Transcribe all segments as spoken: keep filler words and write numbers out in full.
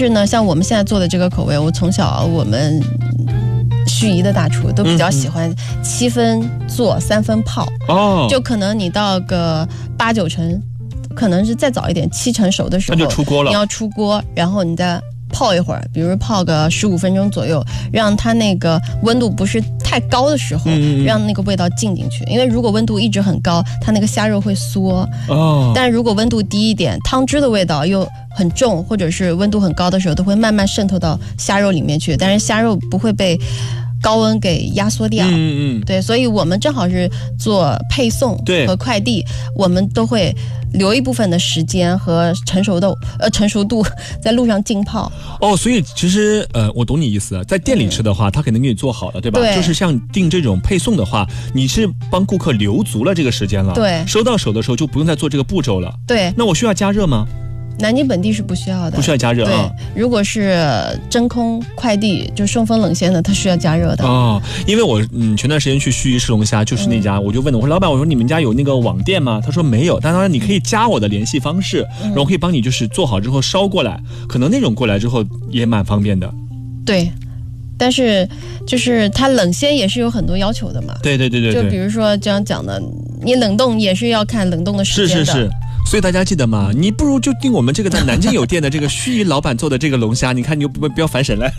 是呢，像我们现在做的这个口味，我从小我们盱眙的大厨都比较喜欢七分做三分泡，哦，就可能你到个八九成，可能是再早一点七成熟的时候， 那就出锅了。 你要出锅，然后你再泡一会儿，比如泡个十五分钟左右，让它那个温度不是太高的时候，嗯、让那个味道进进去。因为如果温度一直很高，它那个虾肉会缩。哦。但是如果温度低一点，汤汁的味道又很重，或者是温度很高的时候，都会慢慢渗透到虾肉里面去。但是虾肉不会被高温给压缩掉。嗯嗯。对，所以我们正好是做配送和快递，我们都会留一部分的时间和成熟度呃成熟度在路上浸泡。 哦，所以其实呃我懂你意思，在店里吃的话，嗯、他肯定给你做好了，对吧？ 对。 就是像订这种配送的话，你是帮顾客留足了这个时间了。 对。 收到手的时候就不用再做这个步骤了。 对。 那我需要加热吗？ 南京本地是不需要的， 不需要加热啊。 对，如果是真空快递，就顺丰冷鲜的，它需要加热的。 哦，因为我嗯前段时间去盱眙吃龙虾，就是那家，嗯、我就问了，我说老板，我说你们家有那个网店吗？他说没有，但他说你可以加我的联系方式，嗯、然后可以帮你就是做好之后捎过来，可能那种过来之后也蛮方便的。 对。但是，就是它冷鲜也是有很多要求的嘛。 对对对对。 就比如说这样讲的，你冷冻也是要看冷冻的时间的。 是是是。所以大家记得嘛，你不如就订我们这个在南京有店的这个盱眙老板做的这个龙虾，你看你又不不要反省了。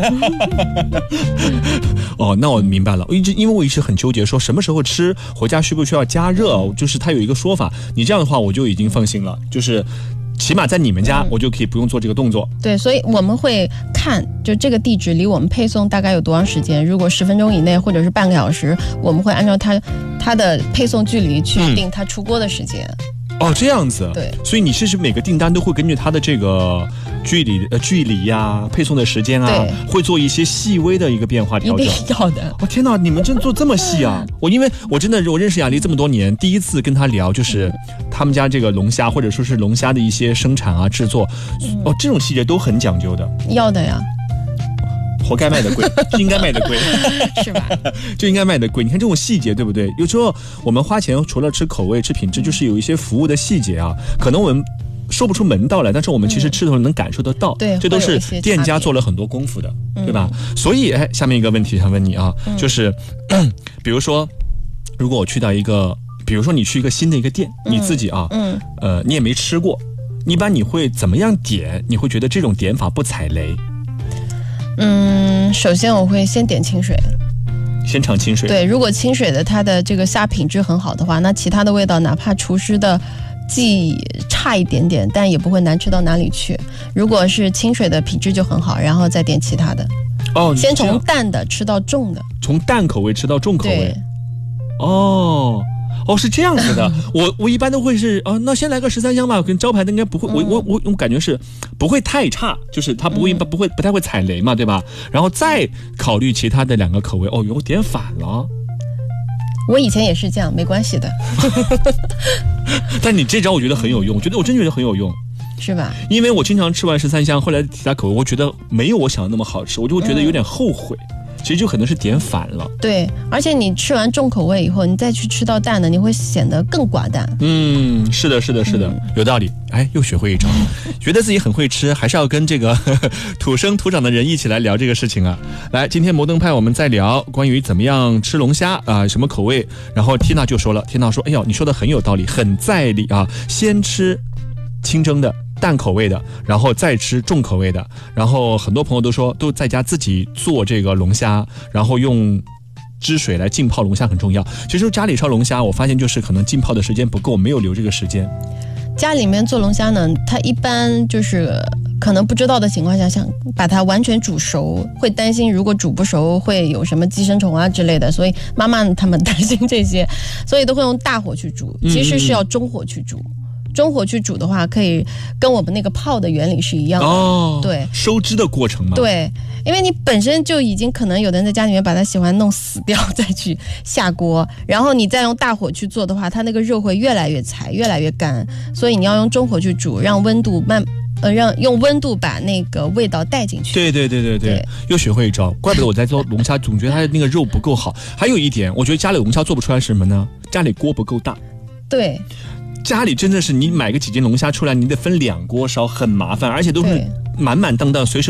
哦，那我明白了。我一直因为我一直很纠结，说什么时候吃回家需不需要加热？就是他有一个说法，你这样的话我就已经放心了，就是起码在你们家我就可以不用做这个动作。 嗯、对，所以我们会看就这个地址离我们配送大概有多长时间，如果十分钟以内或者是半个小时，我们会按照它它的配送距离去定它出锅的时间。嗯哦，这样子。 对， 所以你是每个订单都会根据它的这个距离呃距离呀、啊、配送的时间啊，会做一些细微的一个变化调整。 一定要的。 哦天哪，你们真做这么细啊！我因为我真的我认识雅丽这么多年，第一次跟她聊就是他们家这个龙虾或者说是龙虾的一些生产啊制作，嗯、哦这种细节都很讲究的。 要的呀。 活该卖的贵，就应该卖的贵， 是吧？ 就应该卖的贵。你看这种细节，对不对？有时候我们花钱除了吃口味、吃品质，就是有一些服务的细节啊，可能我们说不出门道来，但是我们其实吃的时候能感受得到。 对、嗯， 这都是店家做了很多功夫的，对吧？嗯、所以，哎，下面一个问题想问你啊，嗯、就是，比如说，如果我去到一个，比如说你去一个新的一个店，嗯、你自己啊，嗯，呃，你也没吃过，一般你会怎么样点？你会觉得这种点法不踩雷？ 嗯，首先我会先点清水， 先尝清水。 对，如果清水的它的这个虾品质很好的话，那其他的味道哪怕厨师的技差一点点，但也不会难吃到哪里去。如果是清水的品质就很好，然后再点其他的。 哦， 先从淡的吃到重的， 从淡口味吃到重口味。 对。 哦。哦，是这样子的，我我一般都会是哦，那先来个十三香吧，跟招牌的应该不会，我我我我感觉是不会太差，就是它不会、嗯、不会不太会踩雷嘛，对吧？然后再考虑其他的两个口味，哦，有点反了。 我以前也是这样，没关系的。 但你这招我觉得很有用，我觉得我真觉得很有用。 是吧？ 因为我经常吃完十三香，后来其他口味，我觉得没有我想的那么好吃，我就会觉得有点后悔。嗯其实就可能是点反了。对，而且你吃完重口味以后，你再去吃到淡的，你会显得更寡淡。嗯，是的，是的，是的，嗯、有道理。哎，又学会一招，觉得自己很会吃，还是要跟这个呵呵土生土长的人一起来聊这个事情啊。来，今天摩登派我们在聊关于怎么样吃龙虾啊、呃，什么口味。然后缇娜就说了，缇娜说：“哎呦，你说的很有道理，很在理啊。先吃清蒸的。”淡口味的，然后再吃重口味的，然后很多朋友都说都在家自己做这个龙虾，然后用汁水来浸泡龙虾很重要。其实家里烧龙虾，我发现就是可能浸泡的时间不够，没有留这个时间。家里面做龙虾呢，它一般就是可能不知道的情况下，想把它完全煮熟，会担心如果煮不熟会有什么寄生虫啊之类的，所以妈妈他们担心这些，所以都会用大火去煮，其实是要中火去煮。嗯中火去煮的话，可以跟我们那个泡的原理是一样的。哦，对，收汁的过程嘛。对，因为你本身就已经可能有的人在家里面把它喜欢弄死掉，再去下锅，然后你再用大火去做的话，它那个肉会越来越柴，越来越干，所以你要用中火去煮，让温度慢。呃，让用温度把那个味道带进去。对对对对 对, 对，又学会一招，怪不得我在做龙虾，总觉得它的那个肉不够好。还有一点，我觉得家里龙虾做不出来什么呢？家里锅不够大。对。家里真的是你买个几斤龙虾出来，你得分两锅烧，很麻烦，而且都是满满当当，随时